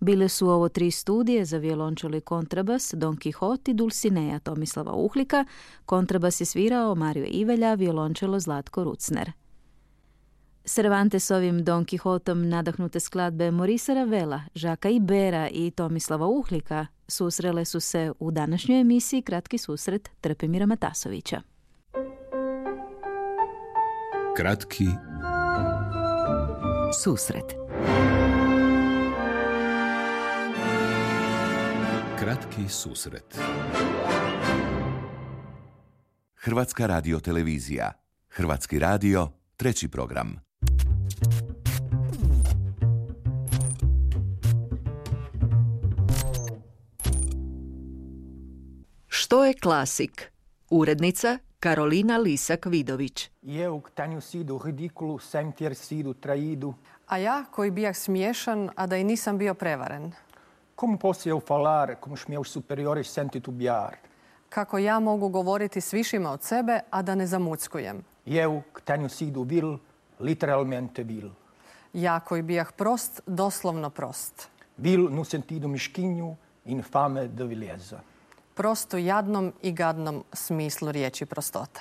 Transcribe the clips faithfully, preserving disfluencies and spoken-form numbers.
Bile su ovo tri studije za violončelo i kontrabas Don Quixote i Dulcinea Tomislava Uhlika, kontrabas je svirao Mario Ivelja, violončelo Zlatko Rucner. Cervantesovim Don Quixotom nadahnute skladbe Morisa Ravela, Žaka Ibera i Tomislava Uhlika susrele su se u današnjoj emisiji Kratki susret Trpimira Matasovića. Kratki susret. Kratki susret. Hrvatska radiotelevizija. Hrvatski radio, treći program. Što je klasik? Urednica Karolina Lisak-Vidović. Eu que tenho sido ridículo sem ter sido traído. A ja koji bijah smiješan, a da i nisam bio prevaren. Como posso eu falar com os meus superiores sem titubear? Kako ja mogu govoriti s višima od sebe, a da ne zamuckujem. Eu que tenho sido vil, literalmente vil. Ja koji bijah prost, doslovno prost. Vil no sentido mesquinho, infame de vileza. Prost u jadnom i gadnom smislu riječi prostota.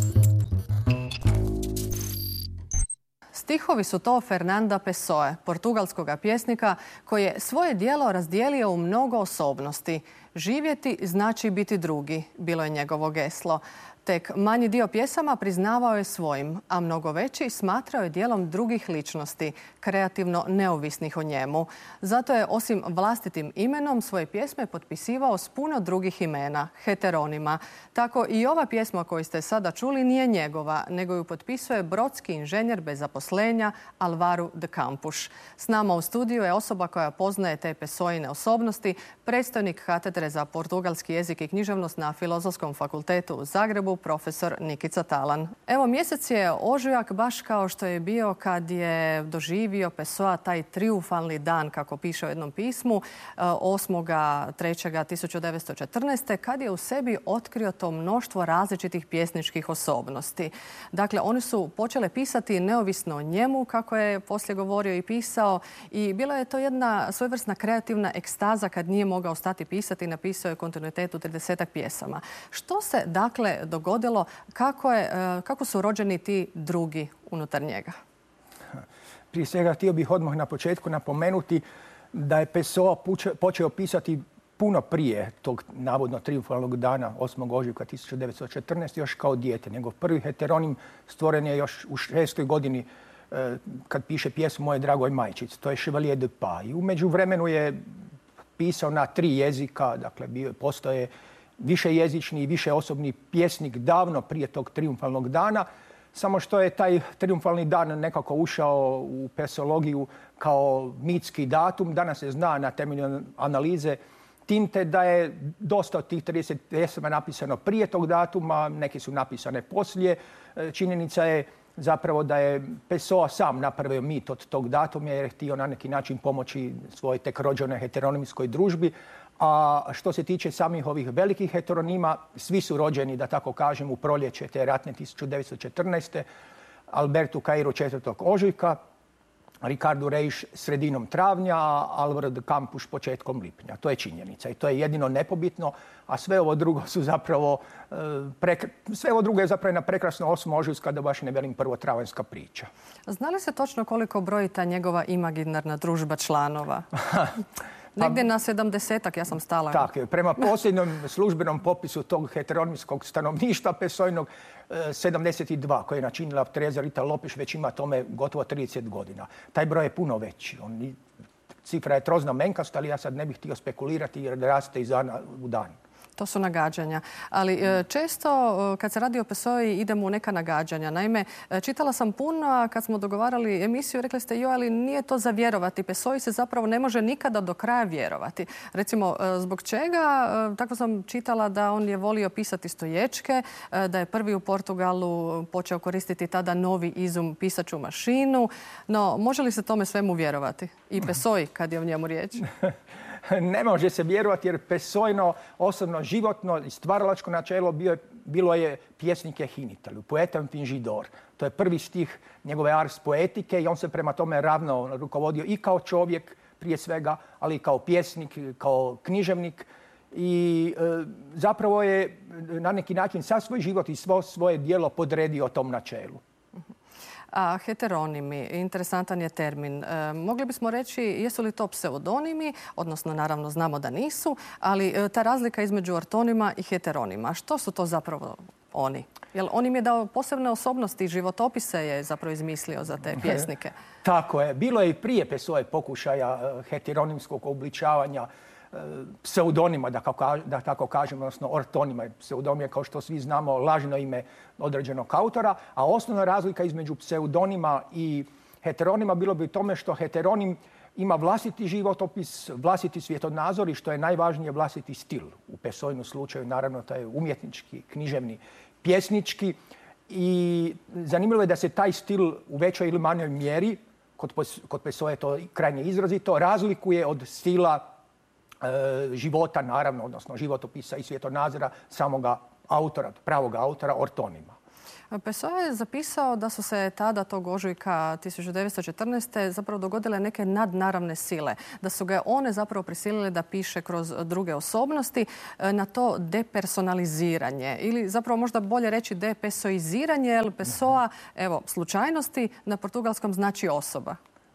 Stihovi su to Fernanda Pessoe, portugalskog pjesnika koji je svoje djelo razdijelio u mnogo osobnosti. Živjeti znači biti drugi, bilo je njegovo geslo. Tek manji dio pjesama priznavao je svojim, a mnogo veći smatrao je djelom drugih ličnosti, kreativno neovisnih o njemu. Zato je osim vlastitim imenom svoje pjesme potpisivao s puno drugih imena, heteronima. Tako i ova pjesma koju ste sada čuli nije njegova, nego ju potpisuje brodski inženjer bez zaposlenja Alvaro de Campos. S nama u studiju je osoba koja poznaje te Pessoine osobnosti, predstojnik katedre za portugalski jezik i književnost na Filozofskom fakultetu u Zagrebu, profesor Nikica Talan. Evo, mjesec je ožujak, baš kao što je bio kad je doživio Pessoa taj triumfalni dan, kako piše u jednom pismu, osmog trećeg tisuću devetsto četrnaeste. kad je u sebi otkrio to mnoštvo različitih pjesničkih osobnosti. Dakle, oni su počele pisati neovisno o njemu, kako je poslije govorio i pisao, i bila je to jedna svojevrsna kreativna ekstaza kad nije mogao stati pisati i napisao je kontinuitetu tridesetak pjesama. Što se, dakle, dogodilo? Kako, je, kako su rođeni ti drugi unutar njega? Prije svega htio bih odmah na početku napomenuti da je Pessoa počeo pisati puno prije tog navodno triumfalnog dana osmog ožujka tisuću devetsto četrnaeste. još kao dijete. Njegov prvi heteronim stvoren je još u šestoj godini kad piše pjesmu Moje dragoj majčici. To je Chevalier de Pas. I u međuvremenu je pisao na tri jezika, dakle bio, postoje višejezični i višeosobni pjesnik davno prije tog triumfalnog dana, samo što je taj triumfalni dan nekako ušao u pessologiju kao mitski datum. Danas se zna na temelju analize tinte da je dosta od tih trideset pjesama napisano prije tog datuma, neke su napisane poslije. Činjenica je zapravo da je Pessoa sam napravio mit od tog datuma jer je htio na neki način pomoći svojoj tek rođenoj heteronimskoj družbi. A što se tiče samih ovih velikih heteronima, svi su rođeni, da tako kažem, u proljeće te ratne tisuću devetsto četrnaeste. Alberto Cairo četvrtog ožujka, Ricardo Reis sredinom travnja, a Alvaro de Campos početkom lipnja. To je činjenica i to je jedino nepobitno, a sve ovo drugo su zapravo, prekr... sve ovo drugo je zapravo na prekrasno osmog ožujka, da baš ne velim prvotravanjska priča. Zna li se točno koliko broji ta njegova imaginarna družba članova? Negdje na sedamdesetak, ja sam stala. Tako je. Prema posljednjem službenom popisu tog heteronimskog stanovništva Pessoinog, sedamdeset dva, koje je načinila Teresa Rita Lopes, već ima tome gotovo trideset godina. Taj broj je puno veći. On, cifra je troznamenkasta, ali ja sad ne bih htio spekulirati jer raste iz dana u dan. To su nagađanja. Ali često kad se radi o Pessoi idemo u neka nagađanja. Naime, čitala sam puno, a kad smo dogovarali emisiju rekli ste joj, ali nije to za vjerovati. Pessoi se zapravo ne može nikada do kraja vjerovati. Recimo, zbog čega? Tako sam čitala da on je volio pisati stoječke, da je prvi u Portugalu počeo koristiti tada novi izum, pisaću mašinu. No, može li se tome svemu vjerovati? I Pessoi, kad je o njemu riječ? Ne može se vjerovati jer Pessoino osobno životno i stvaralačko načelo bio, bilo je pjesnik Ehinital, poetam fingidor. To je prvi stih njegove ars poetike i on se prema tome ravno rukovodio i kao čovjek, prije svega, ali i kao pjesnik, kao književnik. I e, zapravo je na neki način sav svoj život i svo svoje djelo podredio tom načelu. A heteronimi, interesantan je termin. E, mogli bismo reći, jesu li to pseudonimi, odnosno naravno znamo da nisu, ali e, ta razlika između ortonima i heteronima, što su to zapravo oni? Jel on im je dao posebne osobnosti i životopise je zapravo izmislio za te pjesnike? Tako je. Bilo je i prije Pessoe pokušaja heteronimskog obličavanja pseudonima, da, kako, da tako kažem, odnosno ortonima. Pseudonim je, kao što svi znamo, lažno ime određenog autora, a osnovna razlika između pseudonima i heteronima bilo bi u tome što heteronim ima vlastiti životopis, vlastiti svjetonazor i što je najvažnije vlastiti stil. U Pessoenom slučaju, naravno, to je umjetnički, književni, pjesnički. I zanimljivo je da se taj stil u većoj ili manjoj mjeri, kod, kod Pessoe je to krajnje izrazito, razlikuje od stila života, naravno, odnosno životopisa i svjetonazora samoga autora, pravog autora, ortonima. Pessoe je zapisao da su se tada, tog ožujka tisuću devetsto četrnaeste. zapravo dogodile neke nadnaravne sile. Da su ga one zapravo prisilile da piše kroz druge osobnosti na to depersonaliziranje. Ili zapravo možda bolje reći depessoiziranje, jer Pessoa, evo, slučajnosti na portugalskom znači osoba.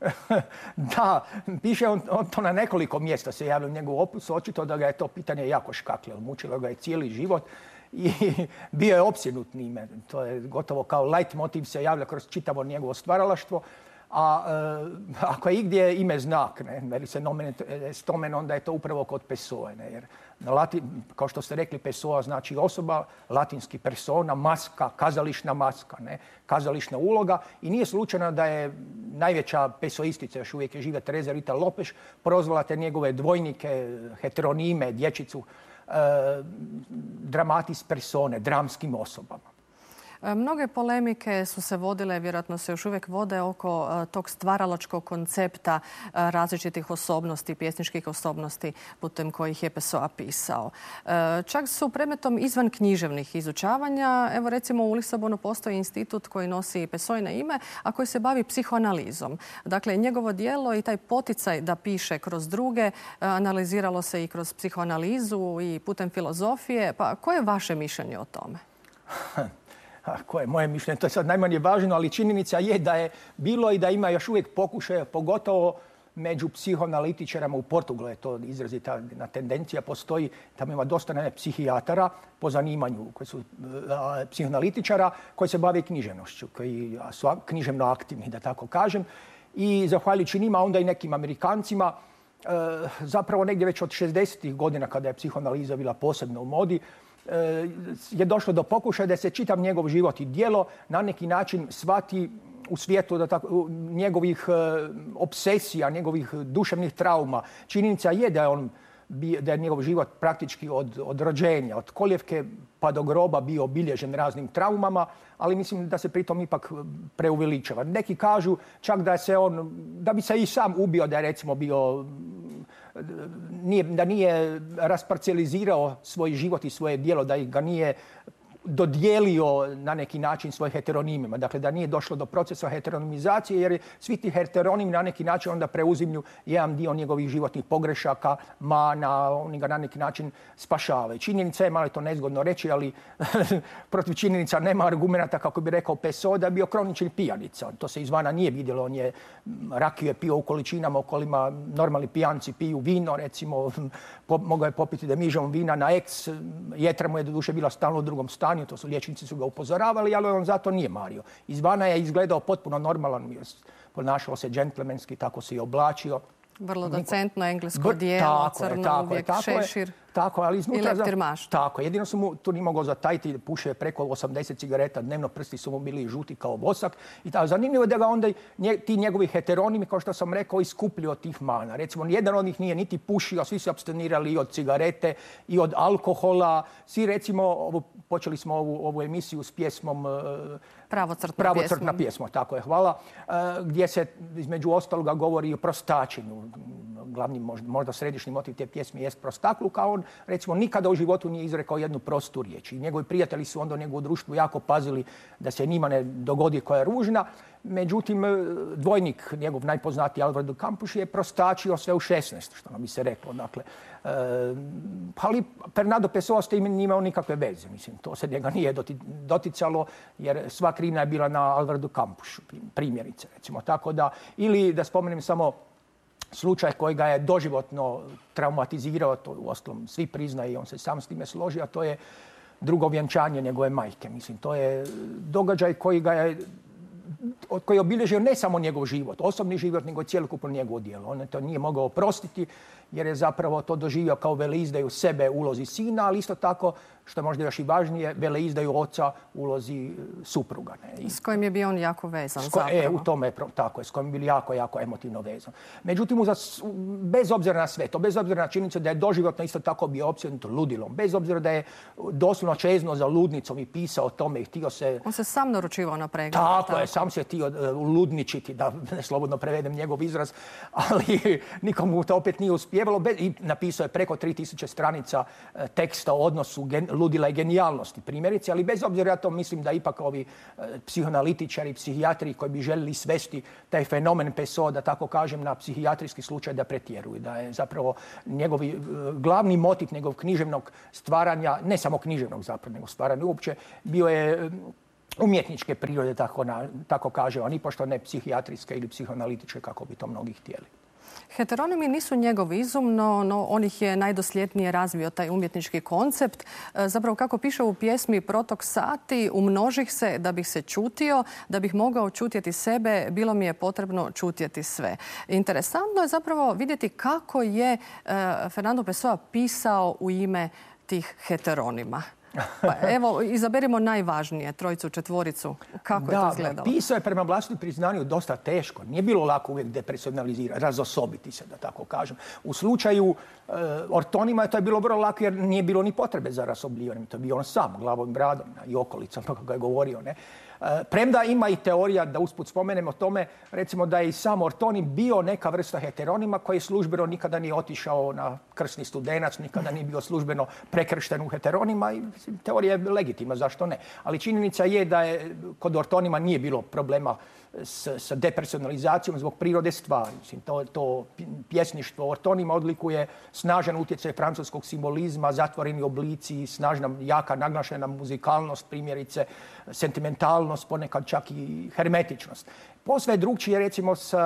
Da, piše on, on to na nekoliko mjesta se javlja u njegovu opusu. Očito da ga je to pitanje jako škakljalo. Mučilo ga je cijeli život i bio je opsjednut njime. To je gotovo kao light motiv se javlja kroz čitavo njegovo stvaralaštvo. A e, ako je igdje ime znak, ne, veli se nomen est omen, onda je to upravo kod Pessoe. Ne, jer na latin, kao što ste rekli, Pessoa znači osoba, latinski persona, maska, kazališna maska, ne, kazališna uloga. I nije slučajno da je najveća pessoistica, još uvijek je živa, Teresa Rita Lopes, prozvala te njegove dvojnike, heteronime, dječicu, e, dramatis persone, dramskim osobama. Mnoge polemike su se vodile, vjerojatno se još uvijek vode, oko tog stvaralačkog koncepta različitih osobnosti, pjesničkih osobnosti putem kojih je Pessoa pisao. Čak su predmetom izvan književnih izučavanja. Evo recimo u Lisabonu postoji institut koji nosi Pessoino ime, a koji se bavi psihoanalizom. Dakle, njegovo djelo i taj poticaj da piše kroz druge analiziralo se i kroz psihoanalizu i putem filozofije. Pa koje je vaše mišljenje o tome? Koje je moje mišljenje? To je sad najmanje važno, ali činjenica je da je bilo i da ima još uvijek pokušaja, pogotovo među psihoanalitičarama u Portugalu je to izrazita tendencija. Postoji, tamo ima dosta ne, psihijatara po zanimanju, koji su a, psihoanalitičara koji se bave književnošću, koji su književno aktivni, da tako kažem. I zahvaljujući njima, onda i nekim Amerikancima, e, zapravo negdje već od šezdesetih godina, kada je psihoanaliza bila posebno u modi, je došlo do pokušaja da se čitav njegov život i djelo na neki način shvati u svijetu da tako, njegovih obsesija, njegovih duševnih trauma. Činjenica je da je, on, da je njegov život praktički od, od rođenja, od koljevke pa do groba bio obilježen raznim traumama, ali mislim da se pritom ipak preuveličava. Neki kažu čak da se on, da bi se i sam ubio, da je recimo bio Nije, da nije rasparcijalizirao svoj život i svoje djelo, da ga nije dodijelio na neki način svojim heteronimima. Dakle, da nije došlo do procesa heteronimizacije, jer svi ti heteronimi na neki način onda preuzimlju jedan dio njegovih životnih pogrešaka, mana, oni ga na neki način spašavaju. Činjenica je, malo je to nezgodno reći, ali protiv činjenica nema argumenata, kako bi rekao Pessoa, da je bio kronični pijanica. To se izvana nije vidjelo. On je rakiju je pio u količinama u kojima normalni pijanci piju vino, recimo, po, mogao je popiti demižom vina na eks, jetra mu je doduše bila stalno u drugom stanju, to su liječnici su ga upozoravali, ali on zato nije mario. Izvana je izgledao potpuno normalan, ponašao se džentlmenski, tako se i oblačio. Vrlo docentno englesko dijelo, crno, uvijek šešir. Tako, ali iznutra... I leptirmaš. Tako, jedino su mu tu nije mogao zatajiti, pušio je preko osamdeset cigareta dnevno, prsti su mu bili žuti kao vosak. I tako, zanimljivo je da ga onda nje, ti njegovi heteronimi, kao što sam rekao, iskuplju od tih mana. Recimo, jedan od njih nije niti pušio, svi su abstinirali i od cigarete, i od alkohola. Svi, recimo, ovu, počeli smo ovu, ovu emisiju s pjesmom... Pravocrtna, Pravocrtna pjesma, tako je, hvala. Gdje se između ostaloga govori o prostačenju. glavni, možda, možda središnji motiv te pjesme jest prostakluk, a on recimo nikada u životu nije izrekao jednu prostu riječ. I njegovi prijatelji su onda u njegovu društvu jako pazili da se njima ne dogodi koja je ružna. Međutim, dvojnik, njegov najpoznatiji Alvar de Campos je prostačio sve u šesnaest, što nam bi se reklo. Dakle, e, ali Fernando Pessoa s tim nije imao nikakve veze. Mislim, to se njega nije doticalo, jer sva krivnja je bila na Alvar de Camposu, primjerice. Recimo, tako da, ili da spomenem samo slučaj koji ga je doživotno traumatizirao, to uostalom svi priznaju i on se sam s time složio, a to je drugo vjenčanje njegove majke. Mislim, to je događaj koji ga je koji je obilježio ne samo njegov život, osobni život, nego cjelokupno njegovo djelo. On to nije mogao oprostiti jer je zapravo to doživio kao veleizdaju sebe u ulozi sina, ali isto tako, što je možda još i važnije, veleizdaju oca u ulozi supruga. Ne? S kojim je bio on jako vezan ko, zapravo. E, u tome je tako, je, s kojim je bio jako, jako emotivno vezan. Međutim, uzas, bez obzira na sve to, bez obzira na činjenicu da je doživotno isto tako bio opsjednut ludilom, bez obzira da je doslovno čeznuo za ludnicom i pisao o tome i htio se... On se sam naručivao na pregled. Tako, tako je, sam se htio uh, ludničiti, da slobodno prevedem njegov izraz, ali nikomu to opet nije uspjevalo. Bez, I napisao je preko tri tisuće stranica uh, teksta o odnosu gen, ludila i genijalnosti, primjerice, ali bez obzira ja to mislim da ipak ovi uh, psihoanalitičari, psihijatri koji bi željeli svesti taj fenomen Pessoa, da tako kažem, na psihijatrijski slučaj da pretjeruju. Da je zapravo njegovi uh, glavni motiv njegov književnog stvaranja, ne samo književnog zapravo, nego stvaranja uopće, bio je um, umjetničke prirode, tako, na, tako kaže on, nipošto ne psihijatrijske ili psihoanalitičke, kako bi to mnogi htjeli. Heteronimi nisu njegov izum, no, no on ih je najdosljednije razvio, taj umjetnički koncept. E, zapravo, kako piše u pjesmi Protok sati, umnožih se da bih se čutio, da bih mogao čutjeti sebe, bilo mi je potrebno čutjeti sve. Interesantno je zapravo vidjeti kako je e, Fernando Pessoa pisao u ime tih heteronima. Pa evo, izaberimo najvažnije, trojicu, četvoricu. Kako da, je to izgledalo? Pisao je prema vlastitom priznanju dosta teško. Nije bilo lako uvijek depersonalizirati, razosobiti se, da tako kažem. U slučaju e, ortonima to je bilo vrlo lako jer nije bilo ni potrebe za rasobljivanjem. To je bio on sam, glavom i bradom i okolicom, kako je govorio. Ne? Premda ima i teorija, da usput spomenemo o tome, recimo da je i sam ortonim bio neka vrsta heteronima koji službeno nikada nije otišao na krsni studenac, nikada nije bio službeno prekršten u heteronima i teorija je legitimna, zašto ne. Ali činjenica je da je kod ortonima nije bilo problema s, s depersonalizacijom zbog prirode stvari. Mislim, to, to pjesništvo ortonima odlikuje snažan utjecaj francuskog simbolizma, zatvoreni oblici, snažna, jaka, naglašena muzikalnost, primjerice, sentimentalnost, ponekad čak i hermetičnost. Posve je drugčije, recimo, s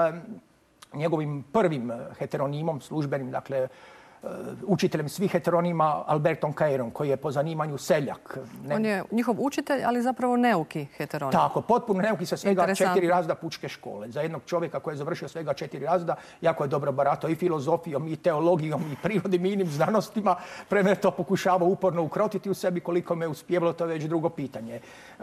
njegovim prvim heteronimom, službenim, dakle, učiteljem svih heteronima, Albertom Cairom, koji je po zanimanju seljak. Ne... On je njihov učitelj, ali zapravo neuki heteronim. Tako, potpuno neuki sa svega četiri razda pučke škole. Za jednog čovjeka koji je završio svega četiri razda, jako je dobro baratao i filozofijom, i teologijom, i prirodnim i inim znanostima. Prema to pokušava uporno ukrotiti u sebi, koliko me uspjevalo, to je već drugo pitanje.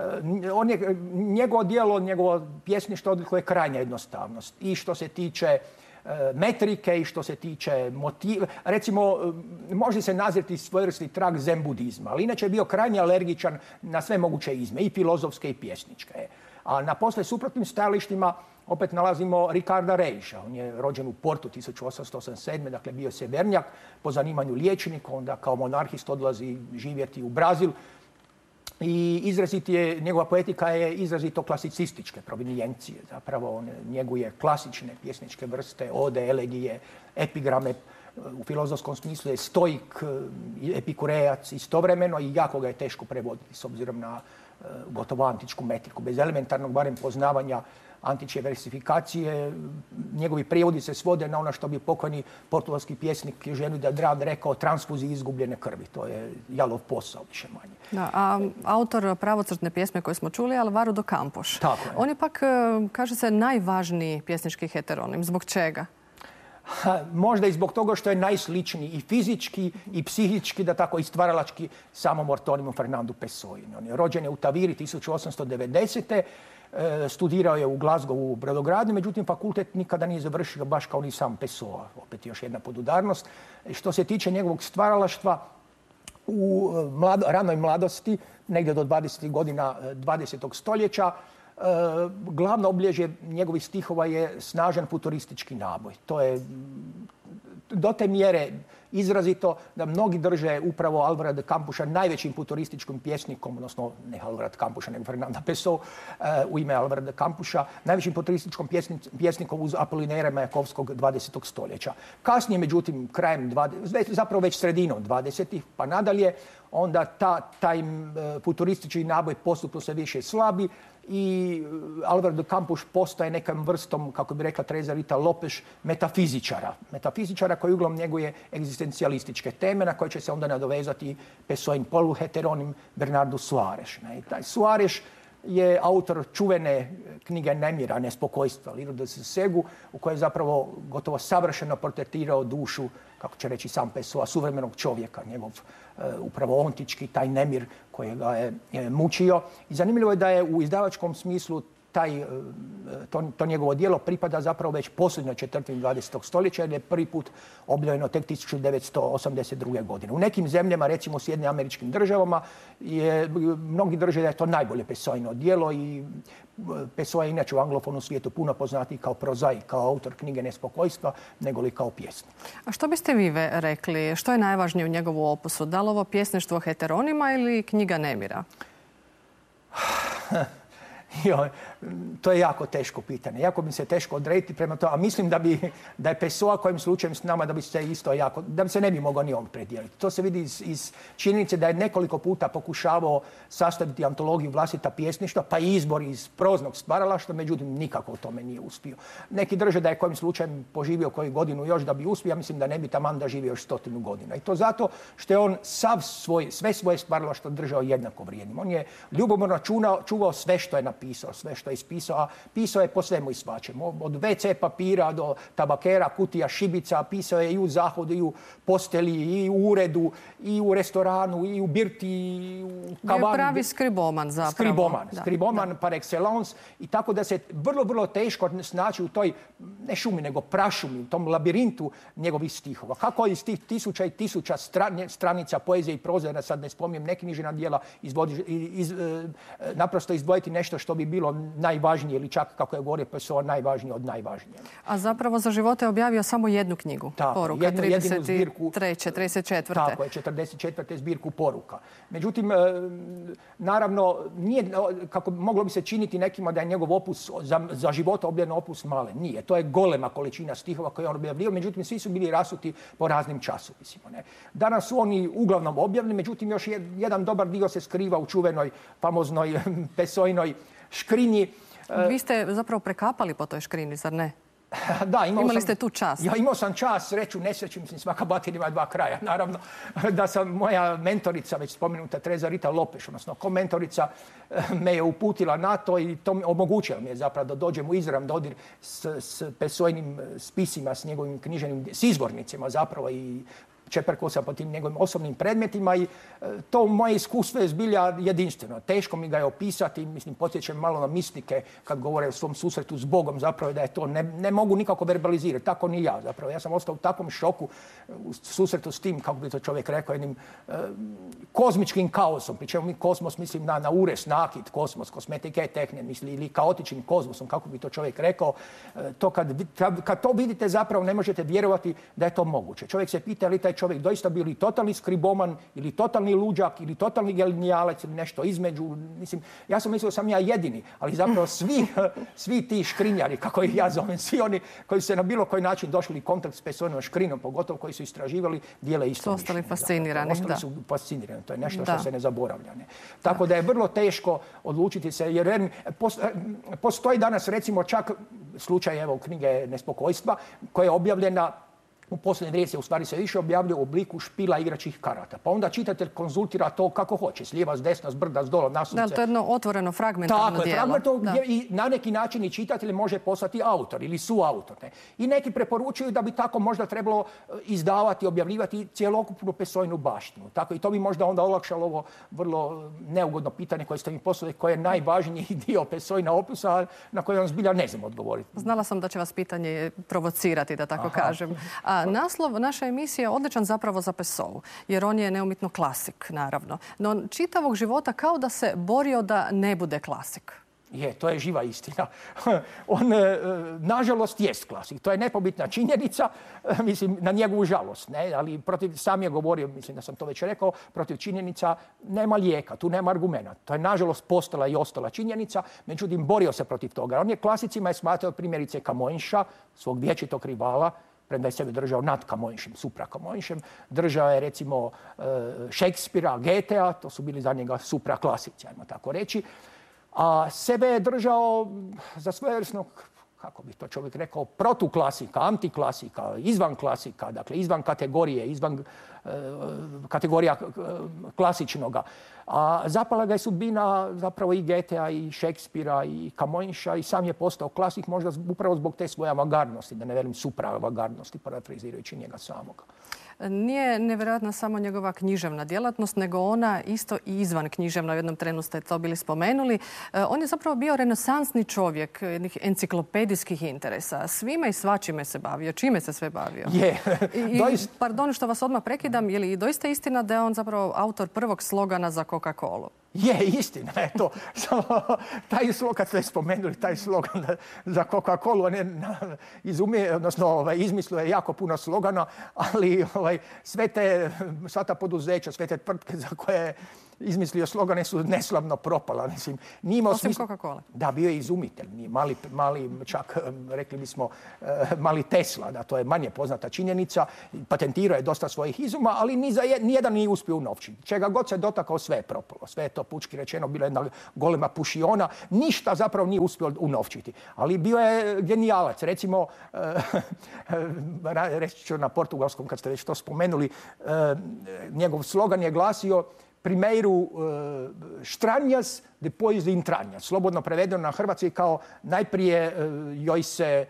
On je, njegovo djelo, njegovo pjesništvo odlikuje krajnja jednostavnost. I što se tiče metrike i što se tiče motiva. Recimo, može se nazirati svojevrsni trag zen budizma, ali inače je bio krajnje alergičan na sve moguće izme, i filozofske i pjesničke. A na posle suprotnim stajalištima opet nalazimo Ricarda Reiša. On je rođen u Portu tisuću osamsto osamdeset sedme. Dakle bio severnjak, po zanimanju liječnik, onda kao monarhist odlazi živjeti u Brazil. I izrazit je, njegova poetika je izrazito klasicističke provinijencije. Zapravo on njeguje klasične pjesničke vrste, ode, elegije, epigrame. U filozofskom smislu je stoik, epikurejac istovremeno i jako ga je teško prevoditi s obzirom na gotovo antičku metriku. Bez elementarnog barem poznavanja antičke versifikacije, njegovi prijevodi se svode na ono što bi pokojni portugalski pjesnik Eugenio de Andrade rekao transfuziji izgubljene krvi. To je jalov posao, više manje. Da, a autor pravocrtne pjesme koje smo čuli, Alvaro de Campos. Tako je. On je pak, kaže se, najvažniji pjesnički heteronim. Zbog čega? Ha, možda i zbog toga što je najsličniji i fizički i psihički, da tako i stvaralački, samom ortonimu Fernandu Pessoa. On je rođen je u Taviri tisuću osamsto devedesete. Studirao je u Glasgowu u brodogradnji, međutim fakultet nikada nije završio, baš kao ni sam Pessoa. Opet još jedna podudarnost. Što se tiče njegovog stvaralaštva, u mlado, ranoj mladosti, negdje do dvadesetih godina dvadesetog stoljeća, glavno obilježje njegovih stihova je snažan futuristički naboj. To je do te mjere izrazito da mnogi drže upravo Alvara de Campusa najvećim futurističkim pjesnikom, odnosno ne Alvara de Campusa, nego Fernanda Pessoa u ime Alvara de Campusa, najvećim futurističkim pjesnikom uz Apolinera Majakovskog dvadesetog stoljeća. Kasnije, međutim, krajem, dvadesetih zapravo već sredinom dvadesetih pa nadalje, onda ta, taj futuristički naboj postupno se više slabi i Alvaro de Campos postaje nekom vrstom, kako bi rekla Teresa Rita Lopeš, metafizičara. Metafizičara koji uglavnom njeguje egzistencijalističke teme na koje će se onda nadovezati Pessoin poluheteronim Bernardo Soares. I taj Soares je autor čuvene knjige Nemira, Nespokojstva, Livro de Sossego, u kojoj je zapravo gotovo savršeno portretirao dušu, kako će reći sam Pessoa, suvremenog čovjeka, njegov uh, upravo ontički, taj nemir koji ga je, je mučio. I zanimljivo je da je u izdavačkom smislu taj, to, to njegovo djelo pripada zapravo već posljednjoj četvrtini dvadesetog stoljeća jer je prvi put objavljeno tek tisuću devetsto osamdeset druge. godine. U nekim zemljama, recimo u Sjedinjenim Američkim Državama, je, mnogi drže da je to najbolje Pessoino djelo i Pessoa je inače u anglofonu svijetu puno poznatiji kao prozaik, kao autor knjige Nespokojstva, nego li kao pjesnik. A što biste vi rekli? Što je najvažnije u njegovu opusu? Da li ovo pjesništvo heteronima ili knjiga Nemira? Jo, to je jako teško pitanje. Jako bi se teško odrediti prema to, a mislim da bi da je Pessoa kojim slučajem s nama da bi se isto jako, da bi se ne bi mogao ni on predijeliti. To se vidi iz, iz činjenice da je nekoliko puta pokušavao sastaviti antologiju vlastita pjesništva, pa i izbor iz proznog stvaralaštva, međutim nikako u tome nije uspio. Neki drže da je kojim slučajem poživio koju godinu još da bi uspio, ja mislim da ne bi taman da živio još stotinu godina. I to zato što je on sav svoj, sve svoje stvaralaštvo držao jednako vrijednim. On je ljubomorno čuvao, čuvao sve što je napisao, sve što je ispisao, a pisao je po svemu i svačemu. Od ve ce papira do tabakera, kutija, šibica, pisao je i u zahodu, i u posteli, i u uredu, i u restoranu, i u birti, i u kavani. Je pravi skriboman zapravo. Skriboman, da, skriboman da. par excellence i tako da se vrlo, vrlo teško snaći u toj, ne šumi, nego prašumi, u tom labirintu njegovih stihova. Kako iz tih tisuća i tisuća stran, stranica poezije i proze, da sad ne spominjem neki književna djela, izvodi, iz, naprosto izdvojiti nešto što bi bilo najvažnije ili čak, kako je govorio Pessoa, najvažnije od najvažnije. A zapravo za života je objavio samo jednu knjigu. Tako, poruka, jednu, jedinu trideset treće, zbirku. trideset četvrte. Tako je, četrdeset četvrte zbirku poruka. Međutim, naravno, nije, kako moglo bi se činiti nekima da je njegov opus, za, za života objavljen opus male. Nije. To je golema količina stihova koje on objavljivao, međutim, svi su bili rasuti po raznim časopisima. Ne? Danas su oni uglavnom objavljeni, međutim, još jedan dobar dio se skriva u čuvenoj, famoznoj Pessoinoj škrinji. Vi ste zapravo prekapali po toj škrini, zar ne? Da, imao Imali sam, ste tu čast. Ja imao sam čast, sreću, nesreću, mislim, svaka batina ima dva kraja. Naravno, da sam moja mentorica, već spomenuta Teresa Rita Lopeš, odnosno ko mentorica, me je uputila na to i to omogućilo mi je zapravo da dođem u izravan dodir s, s Pessoinim spisima, s njegovim književnim, s izvornicima zapravo i čeprkao sam po tim njegovim osobnim predmetima i to moje iskustvo je zbilja jedinstveno. Teško mi ga je opisati, mislim, podsjećam malo na mistike kad govore o svom susretu s Bogom, zapravo da je to ne, ne mogu nikako verbalizirati, tako ni ja zapravo. Ja sam ostao u takvom šoku u susretu s tim, kako bi to čovjek rekao, jednim eh, kozmičkim kaosom, pri čemu mi kosmos mislim na, na ures, nakit, kosmos, kosmetike, tehne, misli, ili kaotičnim kozmosom, kako bi to čovjek rekao. Eh, to kad, kad, kad to vidite zapravo ne možete vjerovati da je to moguće. Čovjek se pita li taj čovjek doista bio ili totalni skriboman, ili totalni luđak, ili totalni genijalac, ili nešto između. Mislim, ja sam mislio da sam ja jedini, ali zapravo svi, svi ti škrinjari, kako ih ja zovem, svi oni koji su se na bilo koji način došli u kontakt s Pessoinom škrinom, pogotovo koji su istraživali, dijele isto mišljenje. Ostali fascinirani. Ostali da. su fascinirani. To je nešto da. što se ne zaboravlja. Ne? Tako da. da je vrlo teško odlučiti se, jer postoji danas recimo čak slučaj evo knjige Nespokojstva, koja je objavljena u posljednje vrijeme se u stvari se više objavljuje u obliku špila igračih karata. Pa onda čitatelj konzultira to kako hoće, s lijeva, s desna, s brda, s dola, nasumce. Da, to je jedno otvoreno fragmentarno Tako djelo. Tako je, fragmentarno i na neki način i čitatelj može postati autor ili suautor. Ne? I neki preporučuju da bi tako možda trebalo izdavati, objavljivati cjelokupnu Pessoinu baštinu. Tako i to bi možda onda olakšalo ovo vrlo neugodno pitanje koje ste mi poslali, koje je najvažniji dio Pessoina opusa, na koje vam zbilja ne znam odgovoriti. Znala sam da će vas pitanje provocirati, da tako Aha. kažem. A naslov naše emisije je odličan zapravo za Pessoa, jer on je neumitno klasik, naravno. No čitavog života kao da se borio da ne bude klasik. Je, to je živa istina. On, nažalost, jest klasik. To je nepobitna činjenica, mislim, na njegovu žalost. Ne? Ali protiv, sam je govorio, mislim da sam to već rekao, protiv činjenica nema lijeka, tu nema argumenta. To je, nažalost, postala i ostala činjenica, međutim, borio se protiv toga. On je klasicima je smatrao primjerice Kamojnša, svog vječitog rivala, premda je sebe držao nad Kamojnšem, supra Kamojnšem. Držao je, recimo, Šekspira, Goethea, to su bili za njega supra klasici, ajmo tako reći. A sebe je držao za svojevrsnog, kako bi to čovjek rekao, protuklasika, antiklasika, izvan klasika, dakle izvan kategorije, izvan e, kategorija klasičnoga. A zapala ga je sudbina zapravo i Goethea, i Šekspira, i Kamojnša i sam je postao klasik možda upravo zbog te svoje avangardnosti, da ne velim supra avangardnosti, parafrazirajući njega samoga. Nije nevjerojatna samo njegova književna djelatnost, nego ona isto i izvan književna. U jednom trenu ste to bili spomenuli. On je zapravo bio renesansni čovjek jednih enciklopedijskih interesa. Svime i svačime se bavio. Čime se sve bavio? Je. I, doist... Pardon što vas odmah prekidam, je li doista istina da je on zapravo autor prvog slogana za Coca-Colu? Je, istina je to. Taj slogan, kad ste spomenuli, taj slogan za Coca-Colu, on je izumije, odnosno ovaj, izmislio je jako puno slogana, ali ovaj, sve te, sva ta poduzeća, sve te tvrtke za koje izmislio slogane su neslavno propala. Mislim, nije Osim smisla... Coca-Cola. Da, bio je izumitelj. Mali, mali, čak rekli bismo, mali Tesla, da to je manje poznata činjenica. Patentirao je dosta svojih izuma, ali ni za jed, nijedan nije uspio unovčiti. Čega god se dotakao, sve je propalo. Sve je to, pučki rečeno, bila jedna golema pušiona. Ništa zapravo nije uspio unovčiti. Ali bio je genijalac. Recimo, reći ću na portugalskom, kad ste već to spomenuli, njegov slogan je glasio Primeiro štranjas, depois intranjas. Slobodno prevedeno na hrvatski kao najprije joj se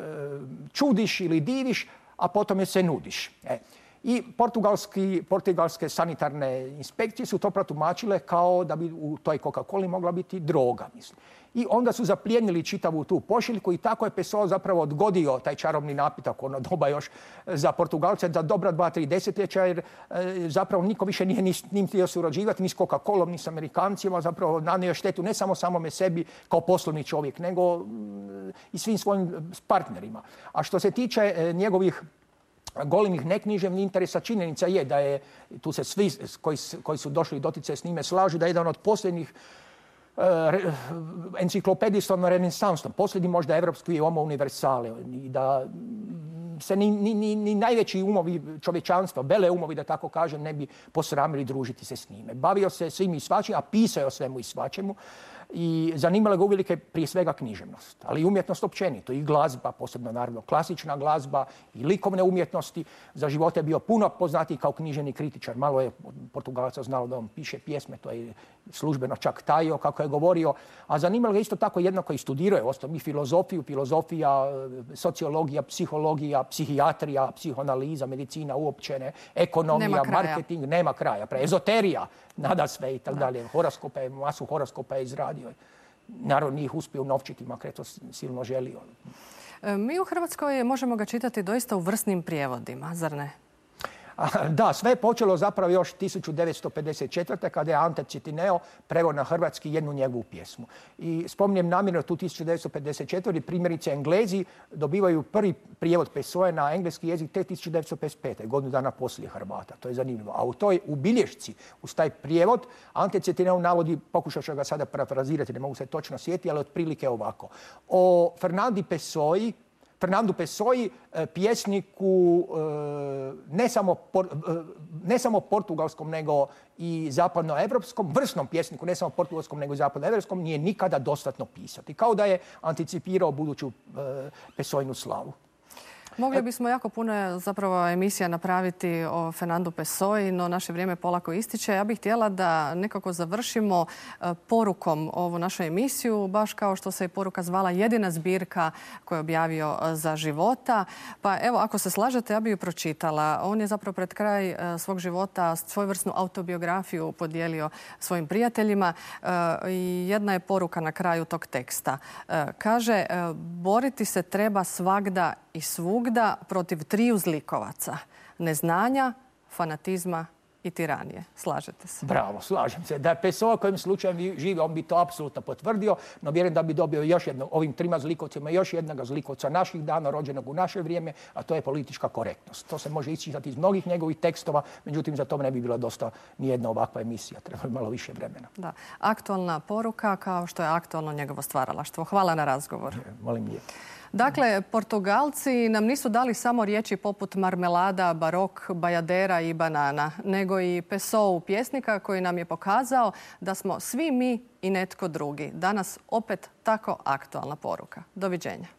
čudiš ili diviš, a potom je se nudiš. E. I portugalski, portugalske sanitarne inspekcije su to protumačile kao da bi u toj Coca-Coli mogla biti droga, mislim. I onda su zaplijenili čitavu tu pošiljku i tako je Pessoa zapravo odgodio taj čarobni napitak, ono doba još za Portugalce, za dobra dva, tri desetljeća, jer e, zapravo niko više nije ni s njim htio surađivati, ni s Coca-Colom, ni s Amerikancima, zapravo nanio štetu ne samo samome sebi kao poslovni čovjek, nego m, i svim svojim partnerima. A što se tiče e, njegovih golemih neknjiževnih interesa, činjenica je da je, tu se svi koji, koji su došli doticaj s njime slažu, da je jedan od posljednjih enciklopedistom renesansom, posljednji možda evropski homo universale, i da se ni, ni, ni, ni najveći umovi čovječanstva, bele umovi da tako kažem, ne bi posramili družiti se s njime. Bavio se svim i svačim, a pisao je o svemu i svačemu. I zanimala ga uvelike prije svega književnost, ali i umjetnost općenito, i glazba, posebno naravno klasična glazba, i likovne umjetnosti. Za života je bio puno poznatiji kao književni kritičar. Malo je Portugalaca znalo da on piše pjesme, to je službeno čak tajio kako je govorio, a zanimalo ga isto tako jednako i studirao je ostao i filozofiju, filozofija, sociologija, psihologija, psihijatrija, psihoanaliza, medicina uopće, ekonomija, nema marketing, nema kraja, pre ezoterija, nada sve i tako dalje. Horoskope, masu horoskopa je izradio. Naravno, nije ih uspio unovčiti, makar je to silno želio. Mi u Hrvatskoj možemo ga čitati doista u vrsnim prijevodima, zar ne? Da, sve je počelo zapravo još tisuću devetsto pedeset četvrte kada je Ante Cetineo preveo na hrvatski jednu njegovu pjesmu. I spominjem namjerno tu tisuću devetsto pedeset četvrte primjerice Englezi dobivaju prvi prijevod Pessoe na engleski jezik te tisuću devetsto pedeset pete. godinu dana poslije Hrvata. To je zanimljivo. A u toj u bilješci, uz taj prijevod, Ante Cetineo navodi, pokušat ću ga sada parafrazirati, ne mogu se točno sjetiti, ali otprilike ovako. O Fernandi Pessoi, Fernandu Pessoi, pjesniku ne samo, ne samo portugalskom, nego i zapadnoevropskom, vrsnom pjesniku, ne samo portugalskom, nego i zapadnoevropskom, nije nikada dostatno pisati. Kao da je anticipirao buduću Pessoinu slavu. Mogli bismo jako puno zapravo emisija napraviti o Fernandu Pessoi, no naše vrijeme polako ističe. Ja bih htjela da nekako završimo porukom ovu našu emisiju, baš kao što se je poruka zvala jedina zbirka koju je objavio za života. Pa evo, ako se slažete, ja bih ju pročitala. On je zapravo pred kraj svog života svojevrsnu autobiografiju podijelio svojim prijateljima i jedna je poruka na kraju tog teksta. Kaže, boriti se treba svagda i svugda protiv triju zlikovaca. Neznanja, fanatizma i tiranije. Slažete se? Bravo, slažem se. Da je Pessoa kojim slučajem živi, on bi to apsolutno potvrdio, no vjerujem da bi dobio još jedno, ovim trima zlikovcima još jednog zlikovca naših dana, rođenog u naše vrijeme, a to je politička korektnost. To se može iščitati iz mnogih njegovih tekstova, međutim za to ne bi bila dosta nijedna ovakva emisija. Treba bi malo više vremena. Da. Aktualna poruka kao što je aktualno njegovo stvaralaštvo. Hvala na razgovor. Molim lijepo. Dakle, Portugalci nam nisu dali samo riječi poput marmelada, barok, bajadera i banana, nego i Pessoa, pjesnika koji nam je pokazao da smo svi mi i netko drugi. Danas opet tako aktualna poruka. Doviđenja.